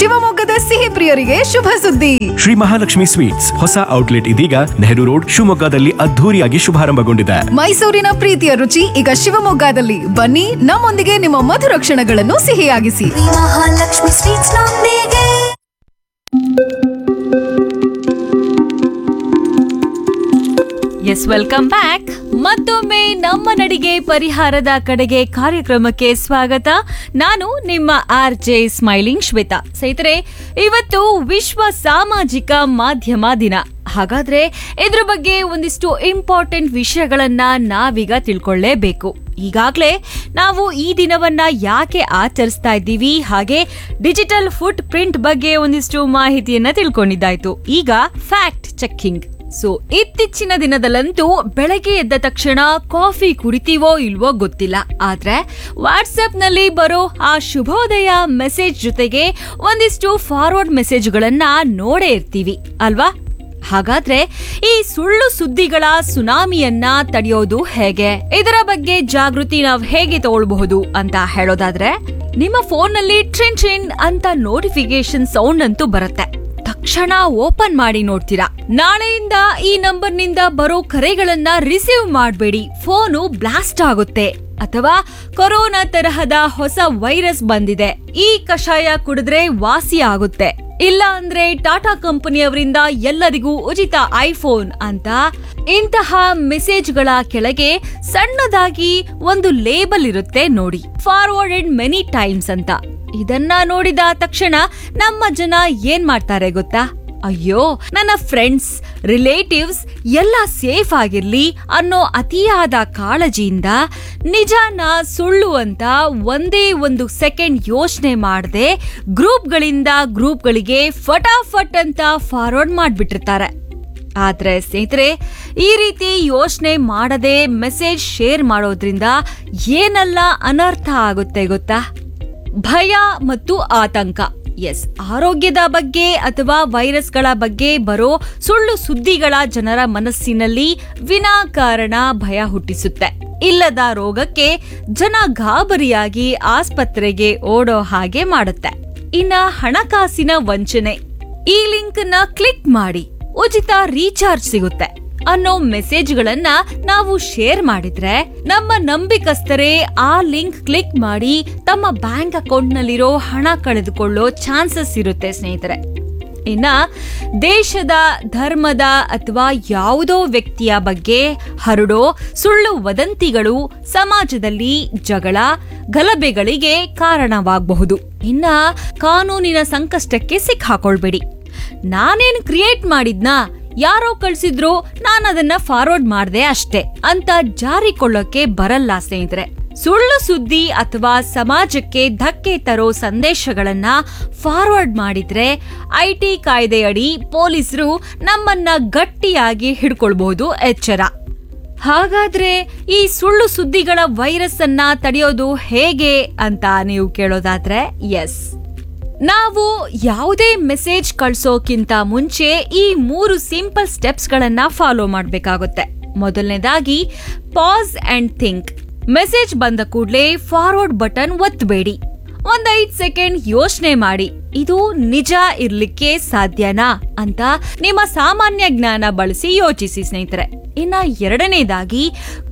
ಶಿವಮೊಗ್ಗದ ಸಿಹಿ ಪ್ರಿಯರಿಗೆ ಶುಭ ಸುದ್ದಿ. ಶ್ರೀ ಮಹಾಲಕ್ಷ್ಮಿ ಸ್ವೀಟ್ಸ್ ಹೊಸ ಔಟ್ಲೆಟ್ ಇದೀಗ ನೆಹರು ರೋಡ್ ಶಿವಮೊಗ್ಗದಲ್ಲಿ ಅದ್ಧೂರಿಯಾಗಿ ಶುಭಾರಂಭಗೊಂಡಿದೆ. ಮೈಸೂರಿನ ಪ್ರೀತಿಯ ರುಚಿ ಈಗ ಶಿವಮೊಗ್ಗದಲ್ಲಿ. ಬನ್ನಿ, ನಮ್ಮೊಂದಿಗೆ ನಿಮ್ಮ ಮಧುರ ಕ್ಷಣಗಳನ್ನು ಸಿಹಿಯಾಗಿಸಿ. ಮಹಾಲಕ್ಷ್ಮಿ ಸ್ವೀಟ್ಸ್ ನೊಂದಿಗೆ. S, welcome back. ಮತ್ತೊಮ್ಮೆ ನಮ್ಮ ನಡಿಗೆ ಪರಿಹಾರದ ಕಡೆಗೆ ಕಾರ್ಯಕ್ರಮಕ್ಕೆ ಸ್ವಾಗತ. ನಾನು ನಿಮ್ಮ RJ ಸ್ಮೈಲಿಂಗ್ ಶ್ವೇತಾ. ಸ್ನೇಹಿತರೆ, ಇವತ್ತು ವಿಶ್ವ ಸಾಮಾಜಿಕ ಮಾಧ್ಯಮ ದಿನ. ಹಾಗಾದ್ರೆ ಇದ್ರ ಬಗ್ಗೆ ಒಂದಿಷ್ಟು ಇಂಪಾರ್ಟೆಂಟ್ ವಿಷಯಗಳನ್ನ ನಾವೀಗ ತಿಳ್ಕೊಳ್ಳೇಬೇಕು. ಈಗಾಗಲೇ ನಾವು ಈ ದಿನವನ್ನ ಯಾಕೆ ಆಚರಿಸ್ತಾ ಇದ್ದೀವಿ, ಹಾಗೆ ಡಿಜಿಟಲ್ ಫುಟ್ ಪ್ರಿಂಟ್ ಬಗ್ಗೆ ಒಂದಿಷ್ಟು ಮಾಹಿತಿಯನ್ನ ತಿಳ್ಕೊಂಡಿದ್ದಾಯ್ತು. ಈಗ ಫ್ಯಾಕ್ಟ್ ಚೆಕಿಂಗ್. ಇತ್ತೀಚಿನ ದಿನದಲ್ಲಂತೂ ಬೆಳಗ್ಗೆ ಎದ್ದ ತಕ್ಷಣ ಕಾಫಿ ಕುಡಿತೀವೋ ಇಲ್ವೋ ಗೊತ್ತಿಲ್ಲ, ಆದ್ರೆ ವಾಟ್ಸ್ಆಪ್ ನಲ್ಲಿ ಬರೋ ಆ ಶುಭೋದಯ ಮೆಸೇಜ್ ಜೊತೆಗೆ ಒಂದಿಷ್ಟು ಫಾರ್ವರ್ಡ್ ಮೆಸೇಜ್ಗಳನ್ನ ನೋಡೇ ಇರ್ತೀವಿ ಅಲ್ವಾ? ಹಾಗಾದ್ರೆ ಈ ಸುಳ್ಳು ಸುದ್ದಿಗಳ ಸುನಾಮಿಯನ್ನ ತಡೆಯೋದು ಹೇಗೆ, ಇದರ ಬಗ್ಗೆ ಜಾಗೃತಿ ನಾವು ಹೇಗೆ ತಗೊಳ್ಬಹುದು ಅಂತ ಹೇಳೋದಾದ್ರೆ, ನಿಮ್ಮ ಫೋನ್ ನಲ್ಲಿ ಟ್ರಿನ್ ಟ್ರಿನ್ ಅಂತ ನೋಟಿಫಿಕೇಶನ್ ಸೌಂಡ್ ಅಂತೂ ಬರುತ್ತೆ. ತಕ್ಷಣ ಓಪನ್ ಮಾಡಿ ನೋಡ್ತೀರಾ. ನಾಳೆಯಿಂದ ಈ ನಂಬರ್ ನಿಂದ ಬರೋ ಕರೆಗಳನ್ನ ರಿಸೀವ್ ಮಾಡಬೇಡಿ, ಫೋನು ಬ್ಲಾಸ್ಟ್ ಆಗುತ್ತೆ, ಅಥವಾ ಕೊರೋನಾ ತರಹದ ಹೊಸ ವೈರಸ್ ಬಂದಿದೆ, ಈ ಕಷಾಯ ಕುಡಿದ್ರೆ ವಾಸಿ ಆಗುತ್ತೆ, ಇಲ್ಲ ಅಂದ್ರೆ ಟಾಟಾ ಕಂಪನಿಯವರಿಂದ ಎಲ್ಲರಿಗೂ ಉಚಿತ ಐಫೋನ್ ಅಂತ ಇಂತಹ ಮೆಸೇಜ್ಗಳ ಕೆಳಗೆ ಸಣ್ಣದಾಗಿ ಒಂದು ಲೇಬಲ್ ಇರುತ್ತೆ ನೋಡಿ, ಫಾರ್ವರ್ಡೆಡ್ ಮೆನಿ ಟೈಮ್ಸ್ ಅಂತ. ಇದನ್ನ ನೋಡಿದ ತಕ್ಷಣ ನಮ್ಮ ಜನ ಏನ್ ಮಾಡ್ತಾರೆ ಗೊತ್ತಾ? ಅಯ್ಯೋ, ನನ್ನ ಫ್ರೆಂಡ್ಸ್ ರಿಲೇಟಿವ್ಸ್ ಎಲ್ಲ ಸೇಫ್ ಆಗಿರ್ಲಿ ಅನ್ನೋ ಅತಿಯಾದ ಕಾಳಜಿಯಿಂದ ನಿಜಾನ ಸುಳ್ಳು ಅಂತ ಒಂದೇ ಒಂದು ಸೆಕೆಂಡ್ ಯೋಚನೆ ಮಾಡದೆ ಗ್ರೂಪ್ಗಳಿಂದ ಗ್ರೂಪ್ಗಳಿಗೆ ಫಟಾಫಟ್ ಅಂತ ಫಾರ್ವರ್ಡ್ ಮಾಡ್ಬಿಟ್ಟಿರ್ತಾರೆ. ಆದ್ರೆ ಸ್ನೇಹಿತರೆ, ಈ ರೀತಿ ಯೋಚನೆ ಮಾಡದೆ ಮೆಸೇಜ್ ಶೇರ್ ಮಾಡೋದ್ರಿಂದ ಏನೆಲ್ಲ ಅನರ್ಥ ಆಗುತ್ತೆ ಗೊತ್ತಾ? ಭಯ ಮತ್ತು ಆತಂಕ. ಎಸ್, ಆರೋಗ್ಯದ ಬಗ್ಗೆ ಅಥವಾ ವೈರಸ್ಗಳ ಬಗ್ಗೆ ಬರೋ ಸುಳ್ಳು ಸುದ್ದಿಗಳ ಜನರ ಮನಸ್ಸಿನಲ್ಲಿ ವಿನಾಕಾರಣ ಭಯ ಹುಟ್ಟಿಸುತ್ತೆ. ಇಲ್ಲದ ರೋಗಕ್ಕೆ ಜನ ಗಾಬರಿಯಾಗಿ ಆಸ್ಪತ್ರೆಗೆ ಓಡೋ ಹಾಗೆ ಮಾಡುತ್ತೆ. ಇನ್ನ ಹಣಕಾಸಿನ ವಂಚನೆ. ಈ ಲಿಂಕ್ ನ ಕ್ಲಿಕ್ ಮಾಡಿ ಉಚಿತ ರೀಚಾರ್ಜ್ ಸಿಗುತ್ತೆ ಅನ್ನೋ ಮೆಸೇಜ್ಗಳನ್ನ ನಾವು ಶೇರ್ ಮಾಡಿದ್ರೆ ನಮ್ಮ ನಂಬಿಕಸ್ಥರೇ ಆ ಲಿಂಕ್ ಕ್ಲಿಕ್ ಮಾಡಿ ತಮ್ಮ ಬ್ಯಾಂಕ್ ಅಕೌಂಟ್ ನಲ್ಲಿರೋ ಹಣ ಕಳೆದುಕೊಳ್ಳೋ ಚಾನ್ಸಸ್ ಇರುತ್ತೆ ಸ್ನೇಹಿತರೆ. ಇನ್ನ ದೇಶದ, ಧರ್ಮದ ಅಥವಾ ಯಾವುದೋ ವ್ಯಕ್ತಿಯ ಬಗ್ಗೆ ಹರಡೋ ಸುಳ್ಳು ವದಂತಿಗಳು ಸಮಾಜದಲ್ಲಿ ಜಗಳ, ಗಲಭೆಗಳಿಗೆ ಕಾರಣವಾಗಬಹುದು. ಇನ್ನ ಕಾನೂನಿನ ಸಂಕಷ್ಟಕ್ಕೆ ಸಿಕ್ಕಾಕೊಳ್ಬೇಡಿ. ನಾನೇನ್ ಕ್ರಿಯೇಟ್ ಮಾಡಿದ್ನಾ, ಯಾರೋ ಕಳ್ಸಿದ್ರು, ನಾನದನ್ನ ಫಾರ್ವರ್ಡ್ ಮಾಡ್ದೆ ಅಷ್ಟೇ ಅಂತ ಜಾರಿಕೊಳ್ಳೋಕೆ ಬರಲ್ಲ ಸ್ನೇಹಿತರೆ. ಸುಳ್ಳು ಸುದ್ದಿ ಅಥವಾ ಸಮಾಜಕ್ಕೆ ಧಕ್ಕೆ ತರೋ ಸಂದೇಶಗಳನ್ನ ಫಾರ್ವರ್ಡ್ ಮಾಡಿದ್ರೆ IT ಕಾಯ್ದೆಯಡಿ ಪೊಲೀಸರು ನಮ್ಮನ್ನ ಗಟ್ಟಿಯಾಗಿ ಹಿಡ್ಕೊಳ್ಬಹುದು, ಎಚ್ಚರ. ಹಾಗಾದ್ರೆ ಈ ಸುಳ್ಳು ಸುದ್ದಿಗಳ ವೈರಸ್ ಅನ್ನ ತಡೆಯೋದು ಹೇಗೆ ಅಂತ ನೀವು ಕೇಳೋದಾದ್ರೆ, ಎಸ್, ನಾವು ಯಾವುದೇ ಮೆಸೇಜ್ ಕಳ್ಸೋಕ್ಕಿಂತ ಮುಂಚೆ ಈ 3 ಸಿಂಪಲ್ ಸ್ಟೆಪ್ಸ್ ಗಳನ್ನ ಫಾಲೋ ಮಾಡಬೇಕಾಗುತ್ತೆ. ಮೊದಲನೇದಾಗಿ, ಪಾಸ್ ಅಂಡ್ ಥಿಂಕ್. ಮೆಸೇಜ್ ಬಂದ ಕೂಡಲೇ ಫಾರ್ವರ್ಡ್ ಬಟನ್ ಒತ್ತಬೇಡಿ. 5 ಸೆಕೆಂಡ್ ಯೋಚನೆ ಮಾಡಿ, ಇದು ನಿಜ ಇರ್ಲಿಕ್ಕೆ ಸಾಧ್ಯನಾ ಅಂತ ನಿಮ್ಮ ಸಾಮಾನ್ಯ ಜ್ಞಾನ ಬಳಸಿ ಯೋಚಿಸಿ ಸ್ನೇಹಿತರೆ. ಇನ್ನ ಎರಡನೇದಾಗಿ,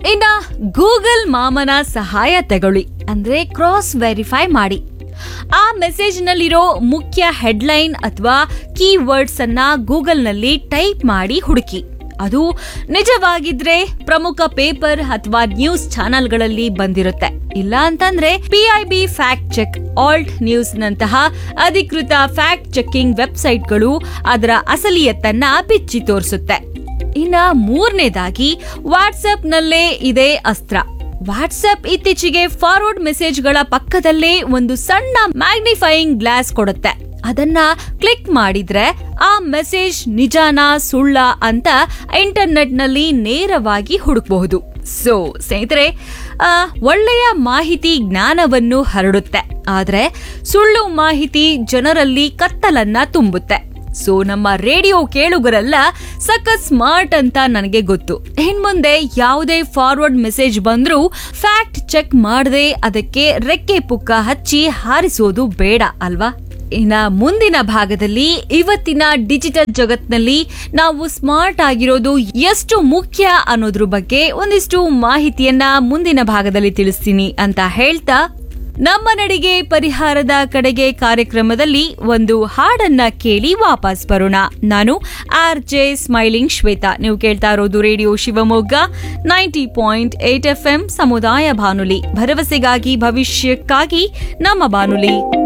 ಗೂಗಲ್ ಮಾಮನ ಸಹಾಯ ತಗೊಳ್ಳಿ, ಅಂದ್ರೆ ಕ್ರಾಸ್ ವೆರಿಫೈ ಮಾಡಿ. ಆ ಮೆಸೇಜ್ ನಲ್ಲಿರೋ ಮುಖ್ಯ ಹೆಡ್ಲೈನ್ ಅಥವಾ ಕೀವರ್ಡ್ಸ್ ಅನ್ನ ಗೂಗಲ್ ನಲ್ಲಿ ಟೈಪ್ ಮಾಡಿ ಹುಡುಕಿ. ಅದು ನಿಜವಾಗಿದ್ರೆ ಪ್ರಮುಖ ಪೇಪರ್ ಅಥವಾ ನ್ಯೂಸ್ ಚಾನೆಲ್ಗಳಲ್ಲಿ ಬಂದಿರುತ್ತೆ. ಇಲ್ಲ ಅಂತಂದ್ರೆ PIB fact check, Alt News ನಂತಹ ಅಧಿಕೃತ ಫ್ಯಾಕ್ಟ್ ಚೆಕಿಂಗ್ ವೆಬ್ಸೈಟ್ಗಳು ಅದರ ಅಸಲಿಯತ್ತನ್ನ ಬಿಚ್ಚಿ ತೋರಿಸುತ್ತೆ. ಇನ್ನ ಮೂರನೇದಾಗಿ, ವಾಟ್ಸ್ಆಪ್ ನಲ್ಲೇ ಇದೆ ಅಸ್ತ್ರ. ವಾಟ್ಸ್ಆಪ್ ಇತ್ತೀಚೆಗೆ ಫಾರ್ವರ್ಡ್ ಮೆಸೇಜ್ಗಳ ಪಕ್ಕದಲ್ಲೇ ಒಂದು ಸಣ್ಣ ಮ್ಯಾಗ್ನಿಫೈಯಿಂಗ್ ಗ್ಲಾಸ್ ಕೊಡುತ್ತೆ. ಅದನ್ನ ಕ್ಲಿಕ್ ಮಾಡಿದ್ರೆ ಆ ಮೆಸೇಜ್ ನಿಜಾನ ಸುಳ್ಳ ಅಂತ ಇಂಟರ್ನೆಟ್ ನಲ್ಲಿ ನೇರವಾಗಿ ಹುಡುಕಬಹುದು. ಸ್ನೇಹಿತರೆ, ಒಳ್ಳೆಯ ಮಾಹಿತಿ ಜ್ಞಾನವನ್ನು ಹರಡುತ್ತೆ, ಆದ್ರೆ ಸುಳ್ಳು ಮಾಹಿತಿ ಜನರಲ್ಲಿ ಕತ್ತಲನ್ನ ತುಂಬುತ್ತೆ. ನಮ್ಮ ರೇಡಿಯೋ ಕೇಳುಗರೆಲ್ಲ ಸಖತ್ ಸ್ಮಾರ್ಟ್ ಅಂತ ನನಗೆ ಗೊತ್ತು. ಇನ್ಮುಂದೆ ಯಾವುದೇ ಫಾರ್ವರ್ಡ್ ಮೆಸೇಜ್ ಬಂದ್ರೂ ಫ್ಯಾಕ್ಟ್ ಚೆಕ್ ಮಾಡದೆ ಅದಕ್ಕೆ ರೆಕ್ಕೆ ಪುಕ್ಕ ಹಚ್ಚಿ ಹಾರಿಸೋದು ಬೇಡ ಅಲ್ವಾ? ಇನ್ನ ಮುಂದಿನ ಭಾಗದಲ್ಲಿ ಇವತ್ತಿನ ಡಿಜಿಟಲ್ ಜಗತ್ನಲ್ಲಿ ನಾವು ಸ್ಮಾರ್ಟ್ ಆಗಿರೋದು ಎಷ್ಟು ಮುಖ್ಯ ಅನ್ನೋದ್ರ ಬಗ್ಗೆ ಒಂದಿಷ್ಟು ಮಾಹಿತಿಯನ್ನ ಮುಂದಿನ ಭಾಗದಲ್ಲಿ ತಿಳಿಸ್ತೀನಿ ಅಂತ ಹೇಳ್ತಾ ನಮ್ಮ ನಡಿಗೆ ಪರಿಹಾರದ ಕಡೆಗೆ ಕಾರ್ಯಕ್ರಮದಲ್ಲಿ ಒಂದು ಹಾಡನ್ನ ಕೇಳಿ ವಾಪಸ್ ಬರೋಣ. ನಾನು RJ ಸ್ಮೈಲಿಂಗ್ ಶ್ವೇತಾ. ನೀವು ಕೇಳ್ತಾ ಇರೋದು ರೇಡಿಯೋ ಶಿವಮೊಗ್ಗ 90.8 FM ಸಮುದಾಯ ಬಾನುಲಿ, ಭರವಸೆಗಾಗಿ ಭವಿಷ್ಯಕ್ಕಾಗಿ ನಮ್ಮ ಬಾನುಲಿ.